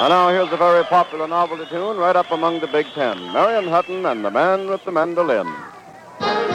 And now here's a very popular novelty tune right up among the Big Ten, Marion Hutton and the Man with the Mandolin.